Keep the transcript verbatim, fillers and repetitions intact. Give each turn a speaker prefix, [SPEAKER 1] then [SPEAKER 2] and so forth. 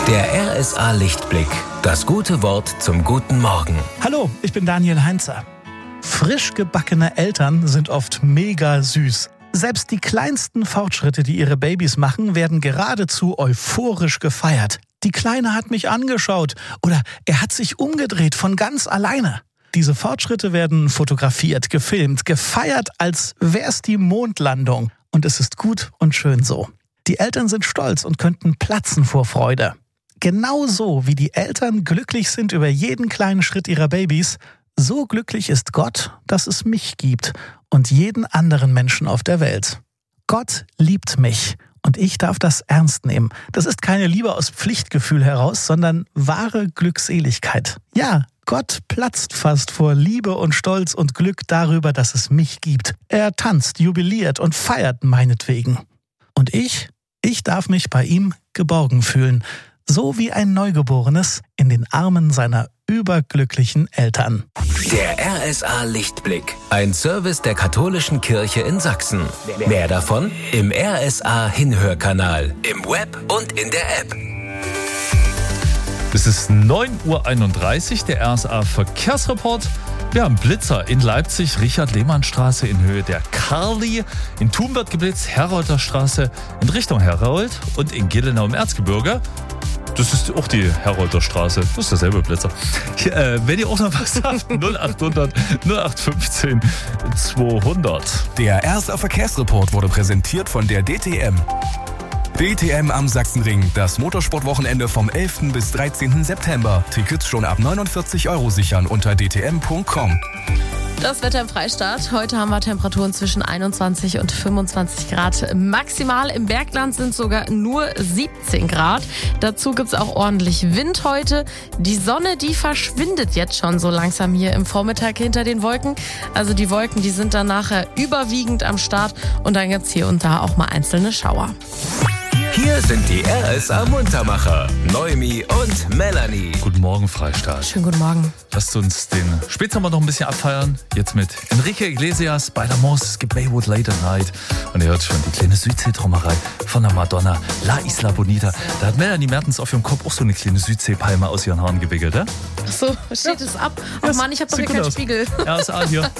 [SPEAKER 1] Der R S A Lichtblick. Das gute Wort zum guten Morgen.
[SPEAKER 2] Hallo, ich bin Daniel Heinzer. Frisch gebackene Eltern sind oft mega süß. Selbst die kleinsten Fortschritte, die ihre Babys machen, werden geradezu euphorisch gefeiert. Die Kleine hat mich angeschaut oder er hat sich umgedreht von ganz alleine. Diese Fortschritte werden fotografiert, gefilmt, gefeiert, als wär's die Mondlandung. Und es ist gut und schön so. Die Eltern sind stolz und könnten platzen vor Freude. Genauso wie die Eltern glücklich sind über jeden kleinen Schritt ihrer Babys, so glücklich ist Gott, dass es mich gibt und jeden anderen Menschen auf der Welt. Gott liebt mich und ich darf das ernst nehmen. Das ist keine Liebe aus Pflichtgefühl heraus, sondern wahre Glückseligkeit. Ja, Gott platzt fast vor Liebe und Stolz und Glück darüber, dass es mich gibt. Er tanzt, jubiliert und feiert meinetwegen. Und ich, ich darf mich bei ihm geborgen fühlen, so wie ein Neugeborenes in den Armen seiner überglücklichen Eltern.
[SPEAKER 1] Der R S A Lichtblick. Ein Service der Katholischen Kirche in Sachsen. Mehr davon im R S A Hinhörkanal, im Web und in der App.
[SPEAKER 3] Es ist neun Uhr einunddreißig, der R S A Verkehrsreport. Wir haben Blitzer in Leipzig, Richard-Lehmann-Straße in Höhe der Karli. In Thun wird geblitzt, Herolder Straße in Richtung Herold und in Gillenau im Erzgebirge. Das ist auch die Herolder Straße. Das ist derselbe Blitzer. Äh, wenn ihr auch noch was habt, null achthundert null acht fünfzehn zweihundert.
[SPEAKER 4] Der R S A Verkehrsreport wurde präsentiert von der D T M. D T M am Sachsenring, das Motorsportwochenende vom elften bis dreizehnten September. Tickets schon ab neunundvierzig Euro sichern unter d t m punkt com.
[SPEAKER 5] Das Wetter im Freistaat. Heute haben wir Temperaturen zwischen einundzwanzig und fünfundzwanzig Grad. Maximal im Bergland sind sogar nur siebzehn Grad. Dazu gibt's auch ordentlich Wind heute. Die Sonne, die verschwindet jetzt schon so langsam hier im Vormittag hinter den Wolken. Also die Wolken, die sind dann nachher überwiegend am Start. Und dann gibt's hier und da auch mal einzelne Schauer.
[SPEAKER 1] Hier sind die R S A Muntermacher, Noemi und Melanie.
[SPEAKER 3] Guten Morgen, Freistaat.
[SPEAKER 5] Schönen guten Morgen.
[SPEAKER 3] Lasst uns den Spätsommer noch ein bisschen abfeiern. Jetzt mit Enrique Iglesias, bei der Moss, es gibt Baywood Late at Night. Und ihr hört schon die kleine Südsee-Trommerei von der Madonna, La Isla Bonita. Da hat Melanie Mertens auf ihrem Kopf auch so eine kleine Südseepalme aus ihren Haaren gewickelt, ja?
[SPEAKER 5] Ach so, steht es ab? Oh Mann, ich habe doch hier keinen Spiegel.
[SPEAKER 3] R S A hier.